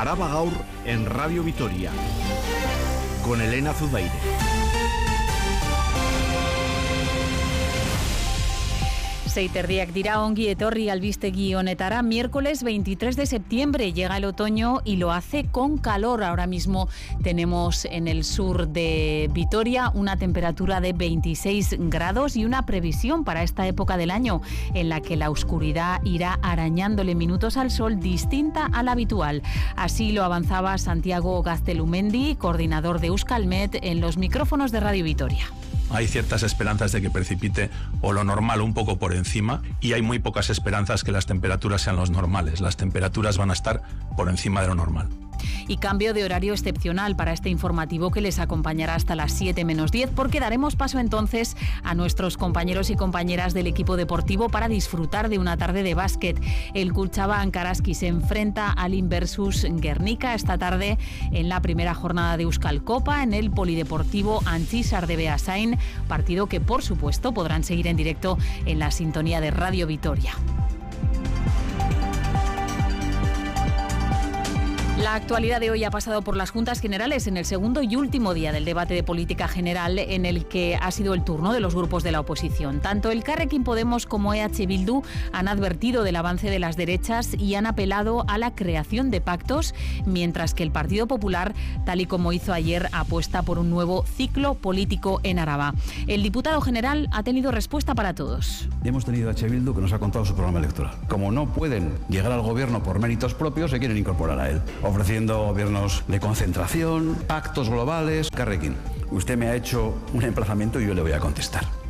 Araba Gaur en Radio Vitoria, con Elena Zudaire. Seiterriak dira, ongi etorri albistegi honetara. Miércoles 23 de septiembre llega el otoño y lo hace con calor. Ahora mismo tenemos en el sur de Vitoria una temperatura de 26 grados y una previsión para esta época del año en la que la oscuridad irá arañándole minutos al sol distinta a la habitual. Así lo avanzaba Santiago Gaztelumendi, coordinador de Euskalmet, en los micrófonos de Radio Vitoria. Hay ciertas esperanzas de que precipite o lo normal un poco por encima, y hay muy pocas esperanzas que las temperaturas sean los normales. Las temperaturas van a estar por encima de lo normal. Y cambio de horario excepcional para este informativo que les acompañará hasta las 7 menos 10, porque daremos paso entonces a nuestros compañeros y compañeras del equipo deportivo para disfrutar de una tarde de básquet. El Kutxabank Araski se enfrenta al Inversus Guernica esta tarde en la primera jornada de Euskal Copa en el Polideportivo Antxizar de Beasain, partido que por supuesto podrán seguir en directo en la sintonía de Radio Vitoria. La actualidad de hoy ha pasado por las Juntas Generales en el segundo y último día del debate de política general, en el que ha sido el turno de los grupos de la oposición. Tanto Elkarrekin Podemos como EH Bildu han advertido del avance de las derechas y han apelado a la creación de pactos, mientras que el Partido Popular, tal y como hizo ayer, apuesta por un nuevo ciclo político en Araba. El diputado general ha tenido respuesta para todos. Hemos tenido a EH Bildu que nos ha contado su programa electoral. Como no pueden llegar al gobierno por méritos propios, se quieren incorporar a él, ofreciendo gobiernos de concentración, pactos globales. Elkarrekin, usted me ha hecho un emplazamiento y yo le voy a contestar.